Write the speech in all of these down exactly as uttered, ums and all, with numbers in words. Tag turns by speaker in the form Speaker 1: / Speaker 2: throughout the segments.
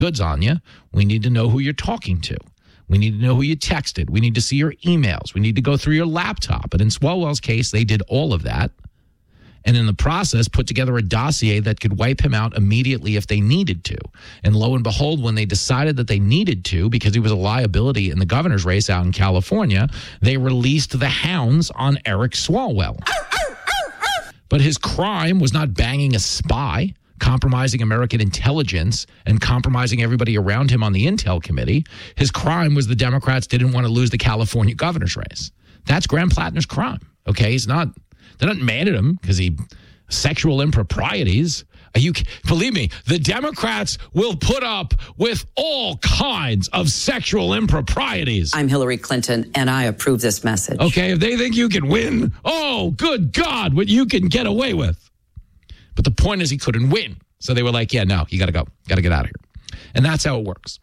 Speaker 1: goods on you. We need to know who you're talking to. We need to know who you texted. We need to see your emails. We need to go through your laptop. And in Swalwell's case, they did all of that. And in the process, put together a dossier that could wipe him out immediately if they needed to. And lo and behold, when they decided that they needed to, because he was a liability in the governor's race out in California, they released the hounds on Eric Swalwell. But his crime was not banging a spy, compromising American intelligence, and compromising everybody around him on the Intel Committee. His crime was the Democrats didn't want to lose the California governor's race. That's Graham Plattner's crime, okay? He's not, they're not mad at him because he, sexual improprieties. Are you, believe me, the Democrats will put up with all kinds of sexual improprieties.
Speaker 2: I'm Hillary Clinton, and I approve this message.
Speaker 1: Okay, if they think you can win, oh, good God, what you can get away with. But the point is he couldn't win. So they were like, yeah, no, you got to go. Got to get out of here. And that's how it works.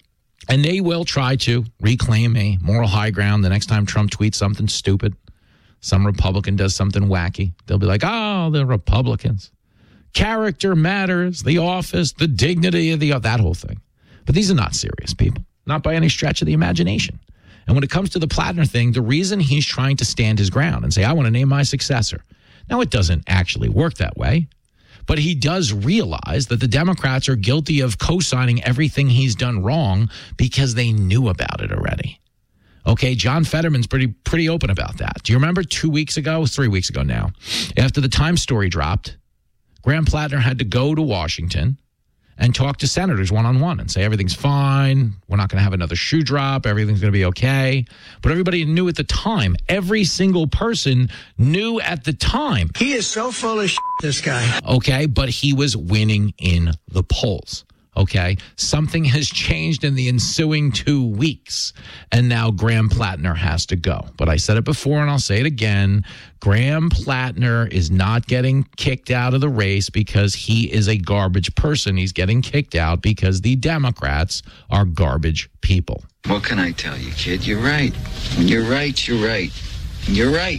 Speaker 1: And they will try to reclaim a moral high ground the next time Trump tweets something stupid. Some Republican does something wacky. They'll be like, oh, the Republicans. Character matters, the office, the dignity of the, that whole thing. But these are not serious people, not by any stretch of the imagination. And when it comes to the Plattner thing, the reason he's trying to stand his ground and say, I want to name my successor. Now, it doesn't actually work that way. But he does realize that the Democrats are guilty of co-signing everything he's done wrong because they knew about it already. Okay, John Fetterman's pretty pretty open about that. Do you remember two weeks ago, three weeks ago now, after the Times story dropped, Graham Plattner had to go to Washington and talk to senators one-on-one and say everything's fine, we're not going to have another shoe drop, everything's going to be okay. But everybody knew at the time, every single person knew at the time.
Speaker 3: He is so full of shit, this guy.
Speaker 1: Okay, but he was winning in the polls. Okay, something has changed in the ensuing two weeks, and now Graham Plattner has to go. But I said it before, and I'll say it again. Graham Plattner is not getting kicked out of the race because he is a garbage person. He's getting kicked out because the Democrats are garbage people.
Speaker 4: What can I tell you, kid? You're right. When you're right, you're right. You're right.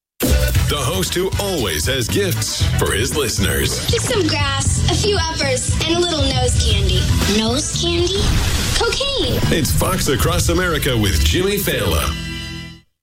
Speaker 5: The host who always has gifts for his listeners.
Speaker 6: Just some grass, a few uppers, and a little nose candy. Nose candy? Cocaine.
Speaker 5: It's Fox Across America with Jimmy Fallon.